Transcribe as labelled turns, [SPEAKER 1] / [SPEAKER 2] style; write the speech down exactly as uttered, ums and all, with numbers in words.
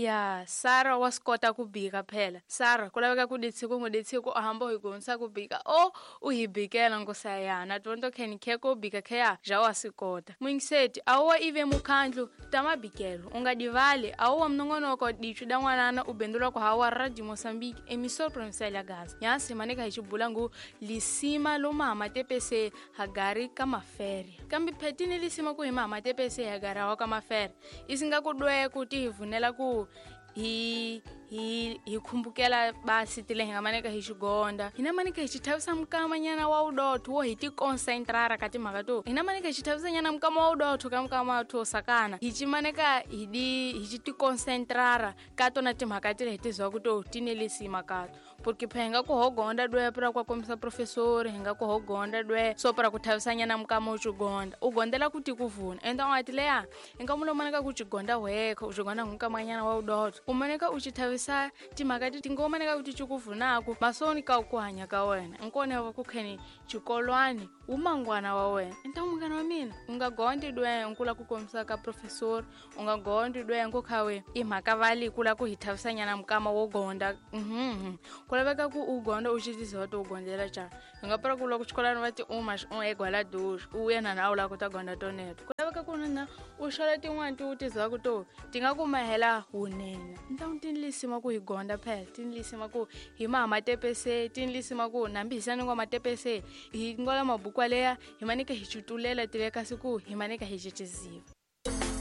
[SPEAKER 1] Ya, Sara wa swi kota ku bika phela. Sara ku laveka ku ditshiku nguditshiku u hamba hi gonisa ku bika. O u hi bikela ngosayana. Tonto kheni kheko bika kheya ja wa swi kota. Mwingiseti awa ive mukhandlu tama bikelo. Unga divale awa mnongonoko dichu da n'wanana u bendula ku hawa Radio Mozambique emisor provincial ya Gaza. Yasi maneka hi xibulangu lisima lo mama tepese hagari ka maferi. Kambi phetini lisima ku hi mama tepese hagari wa ka maferi. Isinga ku dwe ku ti vunela ku hi hi hi khumbukela basi tile hinga maneka hi xigonda hina maneka hi xithavisa mukama nyana wa udotho wo hi ti concentrara ka timhaka to hina maneka hi xithavisa nyana mukama wa udotho ka mukama to sakana hi chimaneka hi di hi ti concentrara ka tona timhaka tile hi tizwa ku to tinelisima ka porque phenga ku hogonda dwe para ku komisa professor hinga ku hogonda dwe so para ku thavisa nyana mukama u xigonda u gondela ku ti kuvuna enda ngati leya inga mulo maneka ku xigonda wekho u xigonda mukama nyana wa udotho umaneka u xithavisa timhaka ti tingomaneka ku ti xikuvunako masoni ka ku hanya ka wena nkone va ku kheni xikolwani umangwana wa wena enta mungana wa mina unga gondi dwe nkula ku komisa ka professor unga gondi dwe nko khawe imhaka vali kula ku hithavisa nyana mukama wo gonda mhm kulaveka ku u gonda u xitisa to gondela cha nga para ku loko xikolwani va ti uma u egwala dush u yena na u la ku ta gonda toneto kulaveka ku na u xola tin'wana ti u tizwa ku to tinga ku mahela hunene nta tinlisima ku hi gonda phela tinlisima ku hi mama tepese tinlisima ku nambi hisani ngwa matepese hi ngola mabuku leya hi maneka hi chutulela tile kasi ku hi maneka hi xitiziva